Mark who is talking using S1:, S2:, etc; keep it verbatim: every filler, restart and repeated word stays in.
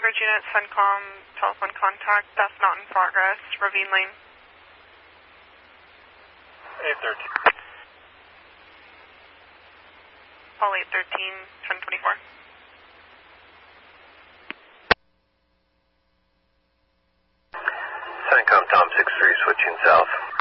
S1: Bridge unit, CENTCOM, telephone contact, Death Mountain progress, Ravine Lane.
S2: eight thirteen.
S1: All eight thirteen, ten twenty-four.
S2: CENTCOM, Tom six three, switching south.